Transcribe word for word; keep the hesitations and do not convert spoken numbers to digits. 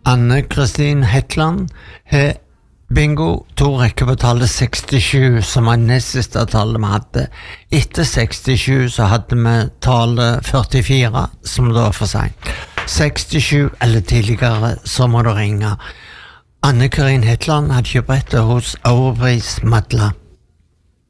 Anne-Kristin Hetland har bingo to rekker på tallet sekstisju, som var nest siste tallet vi hadde. Etter sekstisju så hadde vi tallet førtifire, som da var for sent. sekstisju eller tidligere, så må du ringe. Anne-Kristin Hetland hadde kjøpt brettet hos Overpris Madla.